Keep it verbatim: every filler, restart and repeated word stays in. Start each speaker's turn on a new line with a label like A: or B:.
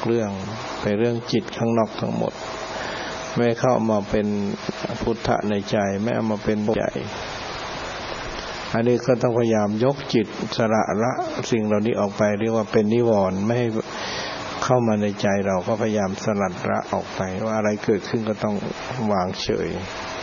A: เรื่องไปเรื่องจิตข้างนอกทั้งหมดไม่เข้ามาเป็นพุทธะในใจไม่เอามาเป็นใจอันนี้ก็ต้องพยายามยกจิตสละละสิ่งเหล่านี้ออกไปเรียกว่าเป็นนิวรณ์ไม่ให้เข้ามาในใจเราก็พยายามสลัดละออกไปว่าอะไรเกิดขึ้นก็ต้องวางเฉย